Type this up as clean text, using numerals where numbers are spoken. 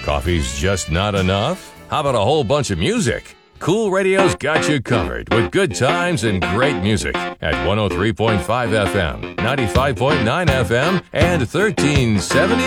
Coffee's just not enough? How about a whole bunch of music? Cool Radio's got you covered with good times and great music at 103.5 FM, 95.9 FM, and 1370